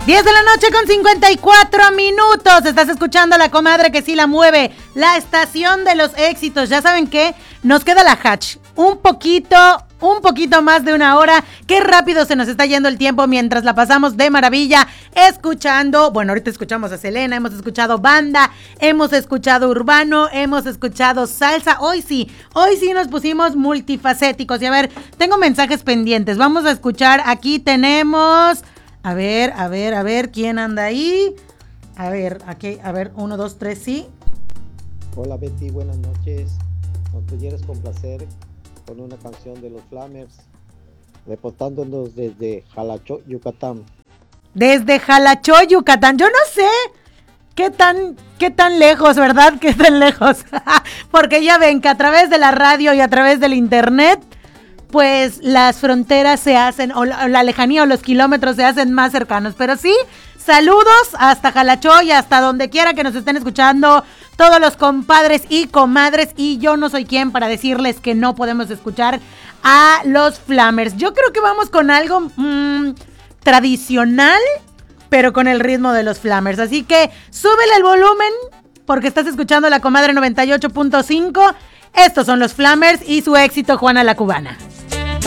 10 de la noche con 54 minutos. Estás escuchando La Comadre que sí la mueve, la estación de los éxitos. Ya saben que nos queda la Hatch. Un poquito más de una hora. Qué rápido se nos está yendo el tiempo mientras la pasamos de maravilla escuchando. Bueno, ahorita escuchamos a Selena, hemos escuchado banda, hemos escuchado urbano, hemos escuchado salsa. Hoy sí nos pusimos multifacéticos. Y a ver, tengo mensajes pendientes. Vamos a escuchar. Aquí tenemos... A ver, ¿quién anda ahí? A ver, aquí, 1, 2, 3, sí. Hola Betty, buenas noches. ¿Nos pudieras complacer con una canción de los Flamers? Reportándonos desde Jalachó, Yucatán. Desde Jalachó, Yucatán. Yo no sé qué tan lejos, ¿verdad? Qué tan lejos. Porque ya ven que a través de la radio y a través del internet, pues las fronteras se hacen, o la lejanía o los kilómetros se hacen más cercanos. Pero sí, saludos hasta Jalachó y hasta donde quiera que nos estén escuchando todos los compadres y comadres. Y yo no soy quien para decirles que no podemos escuchar a los Flamers. Yo creo que vamos con algo tradicional, pero con el ritmo de los Flamers. Así que súbele el volumen porque estás escuchando La Comadre 98.5. Estos son los Flamers y su éxito Juana la Cubana.